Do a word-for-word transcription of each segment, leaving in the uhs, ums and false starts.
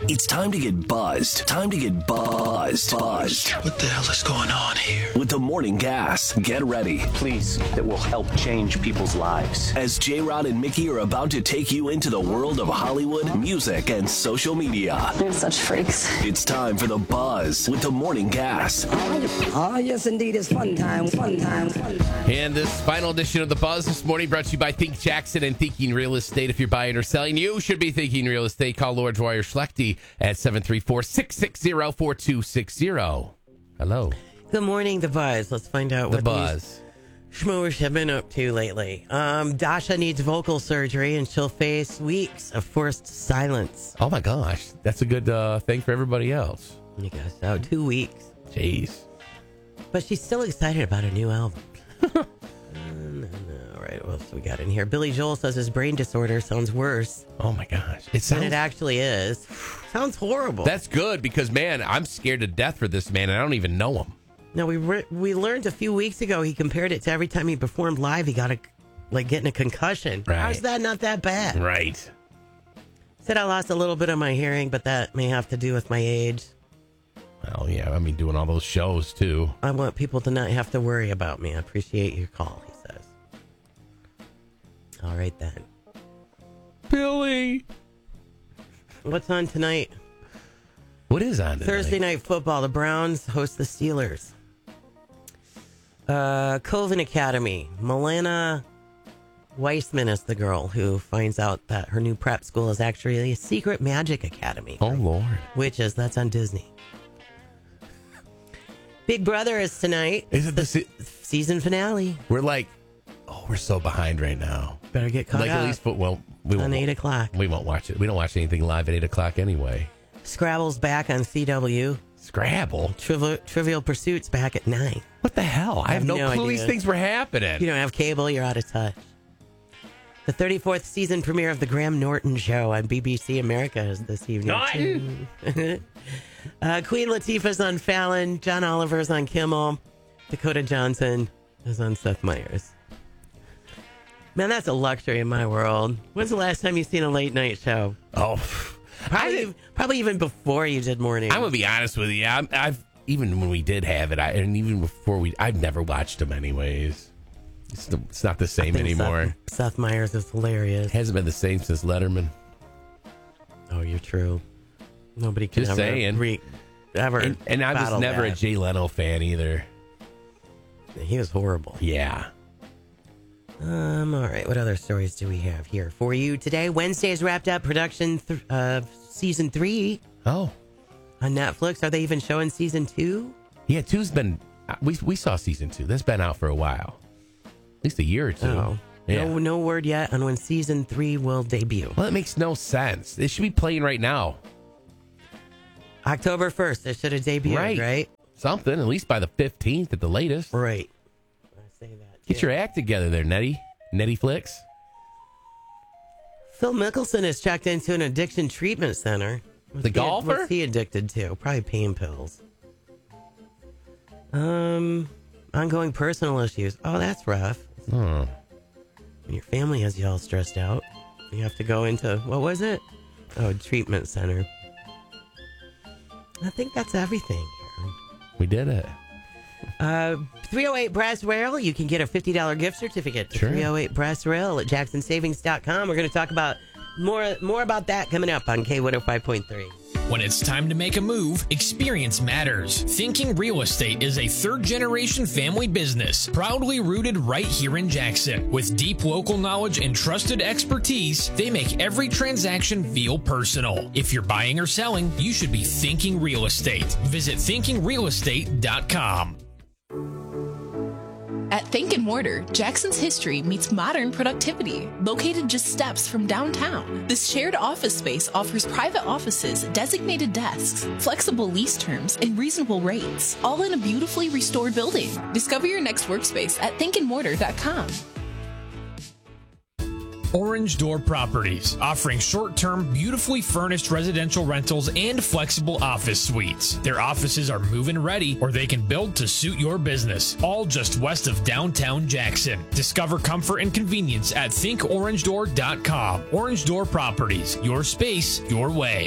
It's time to get buzzed. Time to get buzzed. Buzzed. What the hell is going on here? With the Morning Gas. Get ready. Please, that will help change people's lives. As J-Rod and Mickey are about to take you into the world of Hollywood, music, and social media. They're such freaks. It's time for the buzz with the Morning Gas. Oh, yes, indeed. It's fun time. Fun time. Fun time. And this final edition of the Buzz this morning brought to you by Think Jackson and Thinking Real Estate. If you're buying or selling, you should be thinking real estate. Call Lord Dwyer Schlechte at seven three four, six six zero, four two six zero. Hello. Good morning, the Buzz. Let's find out The what Buzz. these schmooers have been up to lately. Um, Dasha needs vocal surgery and she'll face weeks of forced silence. Oh my gosh, that's a good uh, thing for everybody else. I guess so. Two weeks. Jeez. But she's still excited about her new album. uh, no, no. All right, what else we got in here? Billy Joel says his brain disorder sounds worse Oh my gosh, it than sounds. it actually is. Sounds horrible. That's good because man, I'm scared to death for this man, and I don't even know him. No, we re- we learned a few weeks ago he compared it to every time he performed live, he got a like getting a concussion. Right. How's that not that bad? Right. Said I lost a little bit of my hearing, but that may have to do with my age. Well, yeah, I mean, doing all those shows too. I want people to not have to worry about me. I appreciate your call, he says. All right, then. Billy. What's on tonight? What is on tonight? Thursday night football. The Browns host the Steelers. Uh, Coven Academy. Milana Weissman is the girl who finds out that her new prep school is actually a secret magic academy. Oh, Lord. Witches. That's on Disney. Big Brother is tonight. Is it the se- Season finale. We're like, oh, we're so behind right now. Better get caught Like up. at least, well, we on won't, eight o'clock. We won't watch it. We don't watch anything live at eight o'clock anyway. Scrabble's back on C W. Scrabble. Trivial, Trivial Pursuit's back at nine. What the hell? I have, have no, no clue idea. these things were happening. You don't have cable, you're out of touch. The thirty-fourth season premiere of The Graham Norton Show on B B C America is this evening. Norton! uh, Queen Latifah's on Fallon. John Oliver's on Kimmel. Dakota Johnson is on Seth Meyers. Man, that's a luxury in my world. When's the last time you've seen a late night show? Oh, Probably, I, probably even before you did morning. I'm gonna be honest with you. I'm, I've even when we did have it, I, and even before we, I've never watched them anyways. It's, the, it's not the same anymore. Seth, Seth Meyers is hilarious. It hasn't been the same since Letterman. Oh, you're true. Nobody can Just ever saying. Re, ever. And, and I was battle never that. a Jay Leno fan either. He was horrible. Yeah. Um. All right. What other stories do we have here for you today? Wednesday's wrapped up production th- of season three Oh. on Netflix. Are they even showing season two? Yeah, two's been. We we saw season two. That's been out for a while, at least a year or two. Oh. Yeah. No, no word yet on when season three will debut. Well, it makes no sense. It should be playing right now. October first. It should have debuted, Right. right? Something, at least by the fifteenth at the latest. Right. I say that. Get too. your act together there, Nettie. Nettie Flicks. Phil Mickelson is checked into an addiction treatment center. What's The he- golfer? What's he addicted to? Probably pain pills. Um, ongoing personal issues. Oh, that's rough. Oh. When your family has you all stressed out, you have to go into, what was it? Oh, treatment center. I think that's everything here. We did it. Uh, three oh eight Brass Rail. You can get a fifty dollars gift certificate to Sure. three oh eight Brass Rail at jackson savings dot com. We're going to talk about more more about that coming up on K one oh five point three. When it's time to make a move, experience matters. Thinking Real Estate is a third-generation family business, proudly rooted right here in Jackson. With deep local knowledge and trusted expertise, they make every transaction feel personal. If you're buying or selling, you should be Thinking Real Estate. Visit thinking real estate dot com. At Think and Mortar, Jackson's history meets modern productivity. Located just steps from downtown, this shared office space offers private offices, designated desks, flexible lease terms, and reasonable rates, all in a beautifully restored building. Discover your next workspace at think and mortar dot com. Orange Door Properties, offering short-term, beautifully furnished residential rentals and flexible office suites. Their offices are move-in ready, or they can build to suit your business, all just west of downtown Jackson. Discover comfort and convenience at think orange door dot com. Orange Door Properties, your space, your way.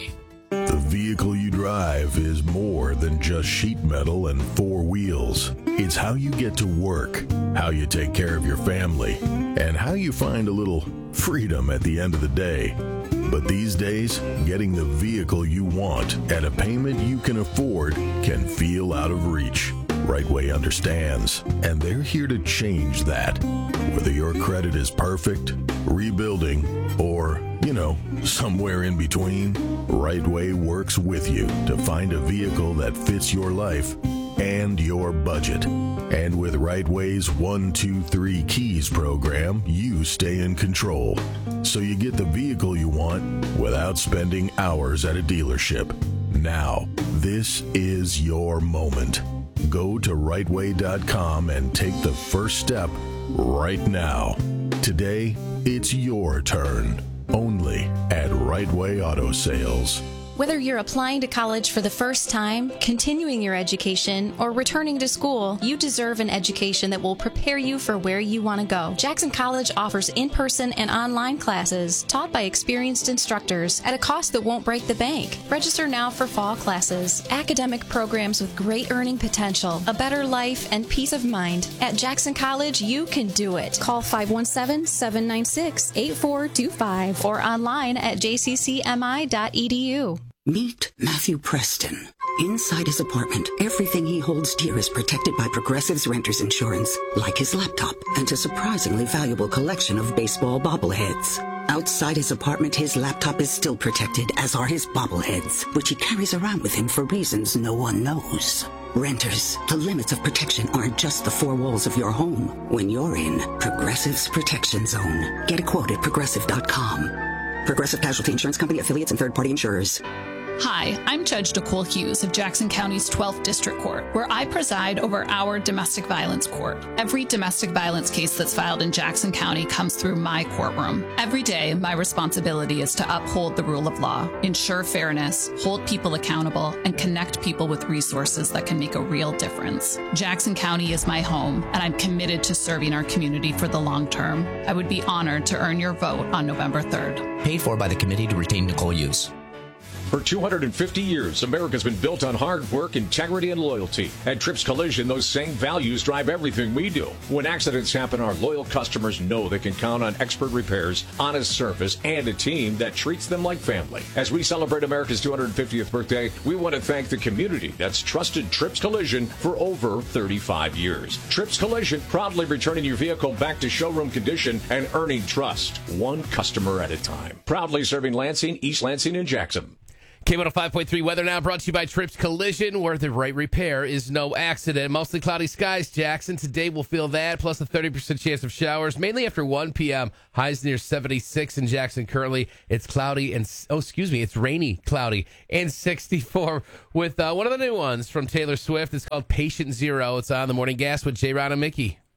The vehicle you drive is more than just sheet metal and four wheels. It's how you get to work, how you take care of your family, and how you find a little freedom at the end of the day. But these days, getting the vehicle you want at a payment you can afford can feel out of reach. Rightway understands, and they're here to change that. Whether your credit is perfect, rebuilding, or, you know, somewhere in between, Rightway works with you to find a vehicle that fits your life and your budget. And with Rightway's one two three Keys program, you stay in control. So you get the vehicle you want without spending hours at a dealership. Now, this is your moment. Go to rightway dot com and take the first step right now. Today, it's your turn. Only at Rightway Auto Sales. Whether you're applying to college for the first time, continuing your education, or returning to school, you deserve an education that will prepare you for where you want to go. Jackson College offers in-person and online classes taught by experienced instructors at a cost that won't break the bank. Register now for fall classes. Academic programs with great earning potential, a better life, and peace of mind. At Jackson College, you can do it. Call five one seven, seven nine six, eight four two five or online at j c c m i dot e d u. Meet Matthew Preston. Inside his apartment, everything he holds dear is protected by Progressive's Renter's Insurance, like his laptop and a surprisingly valuable collection of baseball bobbleheads. Outside his apartment, his laptop is still protected, as are his bobbleheads, which he carries around with him for reasons no one knows. Renters, the limits of protection aren't just the four walls of your home. When you're in Progressive's Protection Zone, get a quote at progressive dot com. Progressive Casualty Insurance Company, affiliates, and third-party insurers. Hi, I'm Judge Nicole Hughes of Jackson County's twelfth District Court, where I preside over our domestic violence court. Every domestic violence case that's filed in Jackson County comes through my courtroom. Every day, my responsibility is to uphold the rule of law, ensure fairness, hold people accountable, and connect people with resources that can make a real difference. Jackson County is my home, and I'm committed to serving our community for the long term. I would be honored to earn your vote on November third. Paid for by the Committee to Retain Nicole Hughes. For two hundred fifty years, America's been built on hard work, integrity, and loyalty. At Trips Collision, those same values drive everything we do. When accidents happen, our loyal customers know they can count on expert repairs, honest service, and a team that treats them like family. As we celebrate America's two hundred fiftieth birthday, we want to thank the community that's trusted Trips Collision for over thirty-five years. Trips Collision, proudly returning your vehicle back to showroom condition and earning trust, one customer at a time. Proudly serving Lansing, East Lansing, and Jackson. K one oh five point three weather now brought to you by Trips Collision, where the right repair is no accident. Mostly cloudy skies, Jackson. Today we'll feel that, plus a thirty percent chance of showers, mainly after one p.m. Highs near seventy-six in Jackson currently. It's cloudy and, oh, excuse me, it's rainy, cloudy, and sixty-four with uh, one of the new ones from Taylor Swift. It's called Patient Zero. It's on the Morning Gas with J. Ron and Mickey.